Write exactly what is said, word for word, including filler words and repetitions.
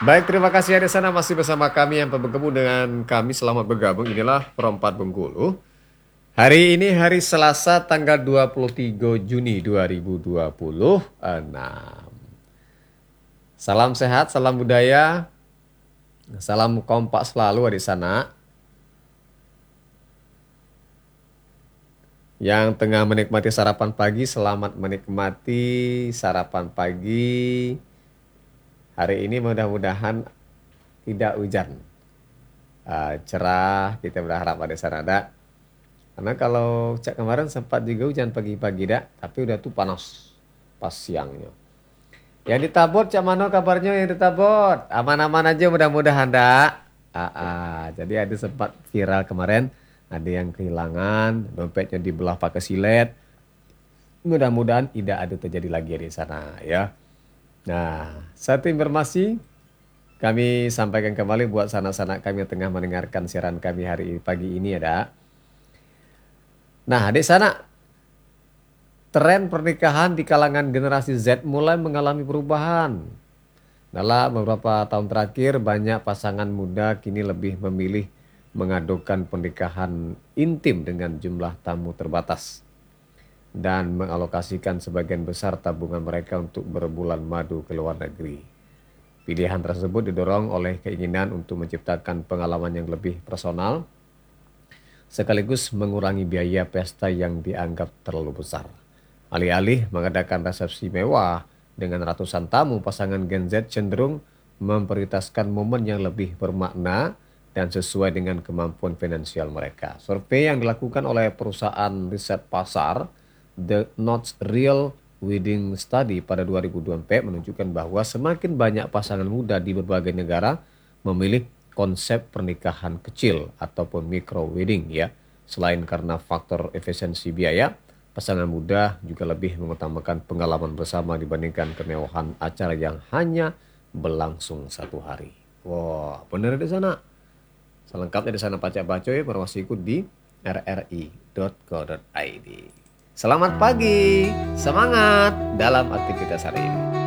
Baik, terima kasih ya di sana masih bersama kami yang bergabung dengan kami. Selamat bergabung. Inilah Perempat Bengkulu. Hari ini hari Selasa tanggal dua puluh tiga Juni dua ribu dua puluh enam. Salam sehat, salam budaya, salam kompak selalu di sana. Yang tengah menikmati sarapan pagi, selamat menikmati sarapan pagi. Hari ini mudah-mudahan tidak hujan. Uh, cerah, kita berharap ada sana ada. Karena kalau cak kemarin sempat juga hujan pagi-pagi dak, tapi udah tuh panas pas siangnya. Yang di Tabot, cak mana kabarnya yang di Tabot? Aman-aman aja mudah-mudahan dak. Ah, ah, jadi ada sempat viral kemarin, ada yang kehilangan, dompetnya dibelah pakai silet. Mudah-mudahan tidak ada terjadi lagi di sana ya. Nah, satu informasi kami sampaikan kembali buat sanak-sanak kami yang tengah mendengarkan siaran kami hari pagi ini ada. Nah, di sana tren pernikahan di kalangan generasi Z mulai mengalami perubahan. Dalam beberapa tahun terakhir, banyak pasangan muda kini lebih memilih mengadukan pernikahan intim dengan jumlah tamu terbatas dan mengalokasikan sebagian besar tabungan mereka untuk berbulan madu ke luar negeri. Pilihan tersebut didorong oleh keinginan untuk menciptakan pengalaman yang lebih personal, sekaligus mengurangi biaya pesta yang dianggap terlalu besar. Alih-alih mengadakan resepsi mewah dengan ratusan tamu, pasangan Gen Z cenderung memprioritaskan momen yang lebih bermakna dan sesuai dengan kemampuan finansial mereka. Survei yang dilakukan oleh perusahaan riset pasar The Not Real Wedding Study pada dua ribu dua puluh empat menunjukkan bahwa semakin banyak pasangan muda di berbagai negara memilih konsep pernikahan kecil ataupun micro wedding ya. Selain karena faktor efisiensi biaya, pasangan muda juga lebih mengutamakan pengalaman bersama dibandingkan kemewahan acara yang hanya berlangsung satu hari. Wah, benar di sana. Selengkapnya di sana Pacak Bacoy, informasi ikut di r r i dot co dot i d. Selamat pagi, semangat dalam aktivitas hari ini.